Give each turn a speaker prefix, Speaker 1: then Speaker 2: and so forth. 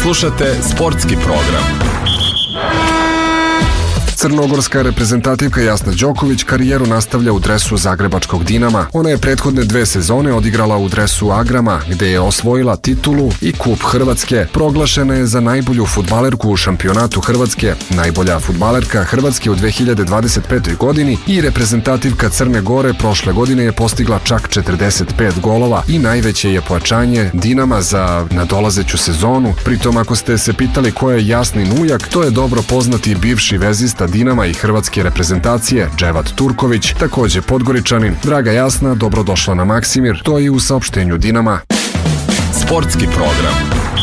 Speaker 1: Slušate sportski program.
Speaker 2: Crnogorska reprezentativka Jasna Đoković karijeru nastavlja u dresu Zagrebačkog Dinama. Ona je prethodne 2 sezone odigrala u dresu Agrama, gde je osvojila titulu i Kup Hrvatske. Proglašena je za najbolju fudbalerku u šampionatu Hrvatske, najbolja fudbalerka Hrvatske u 2025. godini i reprezentativka Crne Gore prošle godine je postigla čak 45 golova i najveće je pojačanje Dinama za nadolazeću sezonu. Pritom, ako ste se pitali ko je Jasnin ujak, to je dobro poznati bivši vezista Dinama i hrvatske reprezentacije Dževat Turković, takođe Podgoričanin. Draga Jasna, dobrodošla na Maksimir, to je u saopštenju Dinama.
Speaker 1: Sportski program.